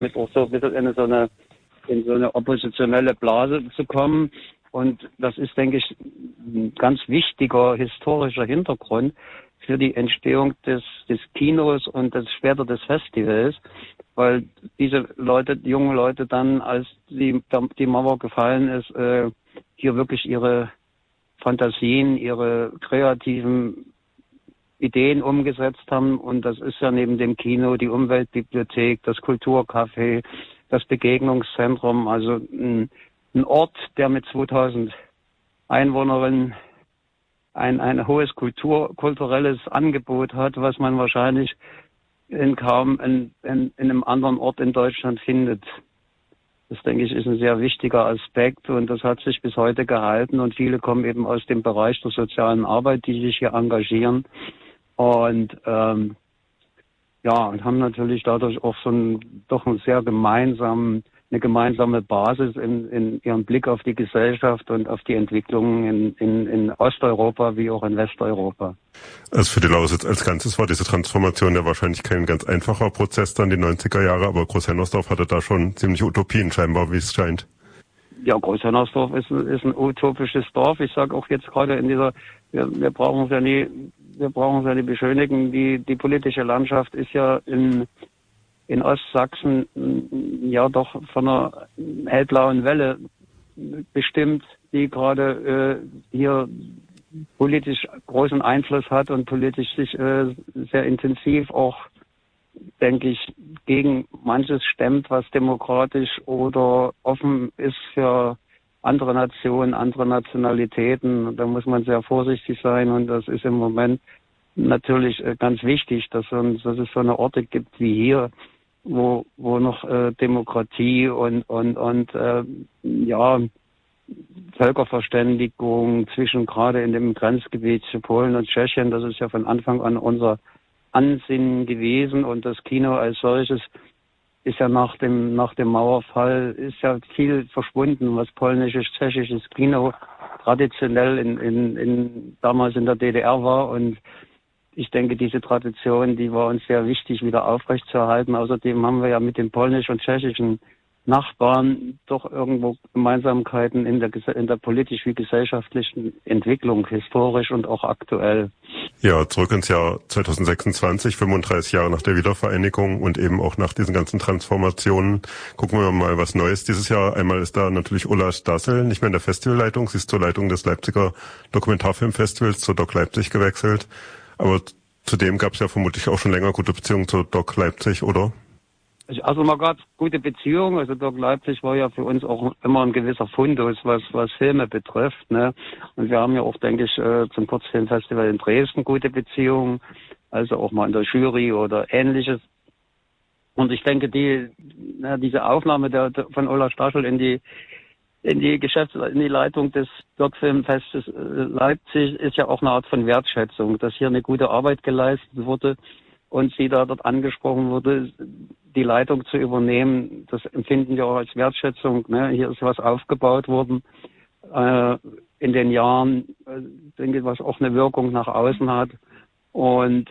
mit auch so ein bisschen in so eine oppositionelle Blase zu kommen. Und das ist, denke ich, ein ganz wichtiger historischer Hintergrund für die Entstehung des Kinos und später des Festivals, weil diese Leute, die jungen Leute dann, als die Mauer gefallen ist, hier wirklich ihre Fantasien, ihre kreativen Ideen umgesetzt haben. Und das ist ja neben dem Kino die Umweltbibliothek, das Kulturcafé, das Begegnungszentrum, also ein Ort, der mit 2000 Einwohnerinnen ein hohes kulturelles Angebot hat, was man wahrscheinlich kaum in einem anderen Ort in Deutschland findet. Das, denke ich, ist ein sehr wichtiger Aspekt und das hat sich bis heute gehalten und viele kommen eben aus dem Bereich der sozialen Arbeit, die sich hier engagieren und und haben natürlich dadurch auch eine gemeinsame Basis in ihrem Blick auf die Gesellschaft und auf die Entwicklungen in Osteuropa wie auch in Westeuropa. Also für die Lausitz als Ganzes war diese Transformation ja wahrscheinlich kein ganz einfacher Prozess dann die 90er Jahre, aber Großhennersdorf hatte da schon ziemlich Utopien scheinbar, wie es scheint. Ja, Großhennersdorf ist ein utopisches Dorf. Ich sage auch jetzt gerade in dieser, wir brauchen es ja nie beschönigen, die politische Landschaft ist ja in Ostsachsen ja doch von einer hellblauen Welle bestimmt, die gerade hier politisch großen Einfluss hat und politisch sich sehr intensiv auch, denke ich, gegen manches stemmt, was demokratisch oder offen ist für andere Nationen, andere Nationalitäten. Da muss man sehr vorsichtig sein und das ist im Moment natürlich ganz wichtig, dass es so eine Orte gibt wie hier, wo noch Demokratie und Völkerverständigung gerade in dem Grenzgebiet zu Polen und Tschechien, das ist ja von Anfang an unser Ansinnen gewesen und das Kino als solches ist ja nach dem Mauerfall ist ja viel verschwunden, was polnisches, tschechisches Kino traditionell damals in der DDR war und ich denke, diese Tradition, die war uns sehr wichtig, wieder aufrechtzuerhalten. Außerdem haben wir ja mit den polnischen und tschechischen Nachbarn doch irgendwo Gemeinsamkeiten in der politisch wie gesellschaftlichen Entwicklung, historisch und auch aktuell. Ja, zurück ins Jahr 2026, 35 Jahre nach der Wiedervereinigung und eben auch nach diesen ganzen Transformationen. Gucken wir mal was Neues dieses Jahr. Einmal ist da natürlich Ulla Stassel, nicht mehr in der Festivalleitung. Sie ist zur Leitung des Leipziger Dokumentarfilmfestivals zur Doc Leipzig gewechselt. Aber zudem gab es ja vermutlich auch schon länger gute Beziehungen zur Doc Leipzig, oder? Also man gab gute Beziehungen. Also Doc Leipzig war ja für uns auch immer ein gewisser Fundus, was Filme betrifft. Ne? Und wir haben ja auch, denke ich, zum Kurzfilmfestival in Dresden gute Beziehungen. Also auch mal in der Jury oder Ähnliches. Und ich denke, diese Aufnahme von Ulla Stassel in die Leitung des Doc-Filmfestes Leipzig ist ja auch eine Art von Wertschätzung, dass hier eine gute Arbeit geleistet wurde und sie da dort angesprochen wurde, die Leitung zu übernehmen. Das empfinden wir auch als Wertschätzung. Ne? Hier ist was aufgebaut worden in den Jahren, denke ich, was auch eine Wirkung nach außen hat und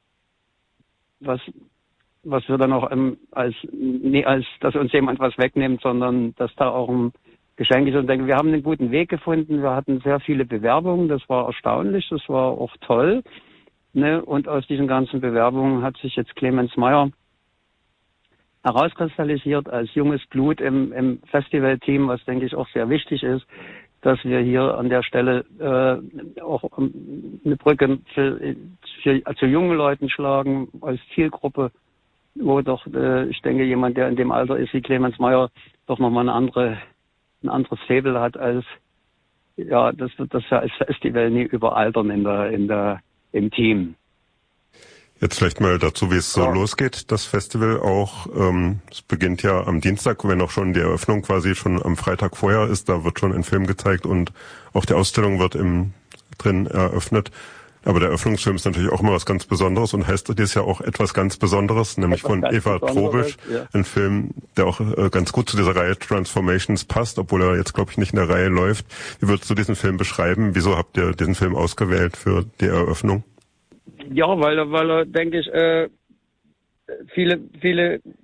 was wir dann auch als dass uns jemand was wegnimmt, sondern dass da auch ein Geschenk ist. Und denke, wir haben einen guten Weg gefunden. Wir hatten sehr viele Bewerbungen. Das war erstaunlich. Das war auch toll. Ne? Und aus diesen ganzen Bewerbungen hat sich jetzt Clemens Meyer herauskristallisiert als junges Blut im Festivalteam, was, denke ich, auch sehr wichtig ist, dass wir hier an der Stelle auch eine Brücke zu jungen Leuten schlagen als Zielgruppe, wo doch, ich denke, jemand, der in dem Alter ist wie Clemens Meyer, doch nochmal ein anderes Faible hat als, ja, das wird das ja als Festival nie überaltern im Team. Jetzt vielleicht mal dazu, wie es so losgeht, das Festival auch. Es beginnt ja am Dienstag, wenn auch schon die Eröffnung quasi schon am Freitag vorher ist. Da wird schon ein Film gezeigt und auch die Ausstellung wird drin eröffnet. Aber der Eröffnungsfilm ist natürlich auch immer was ganz Besonderes und heißt dieses Jahr auch etwas ganz Besonderes, nämlich von Eva Trobisch. Ja. Ein Film, der auch ganz gut zu dieser Reihe Transformations passt, obwohl er jetzt, glaube ich, nicht in der Reihe läuft. Wie würdest du diesen Film beschreiben? Wieso habt ihr diesen Film ausgewählt für die Eröffnung? Ja, weil er, denke ich, viele